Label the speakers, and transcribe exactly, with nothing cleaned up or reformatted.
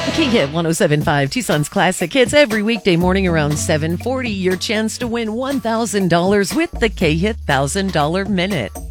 Speaker 1: K-Hit one oh seven point five, Tucson's Classic Hits, every weekday morning around seven forty. Your chance to win one thousand dollars with the K-Hit one thousand dollars Minute.